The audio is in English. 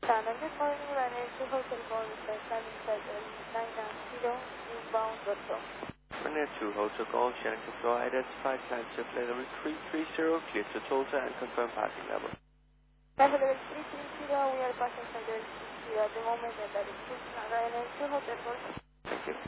Shannon, good morning, Ryanair to Hotel Call, standing Cycle 990, inbound Rotterdam. Ryanair 2 Hotel Call, Shannon Control, identified climb shift level 330, clear to Tulsa and confirm passing level. Level 330, we are passing level 330 at the moment, and that is Ryanair 2 Hotel Call. Thank you.